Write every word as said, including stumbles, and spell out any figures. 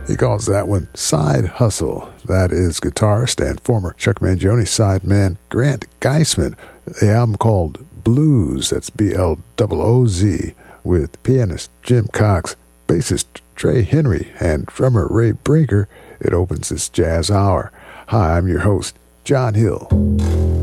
He calls that one Side Hustle. That is guitarist and former Chuck Mangione sideman Grant Geisman. The album called Blues, that's B L O O Z, with pianist Jim Cox, bassist Trey Henry, and drummer Ray Brinker. It opens this jazz hour. Hi, I'm your host, John Hill.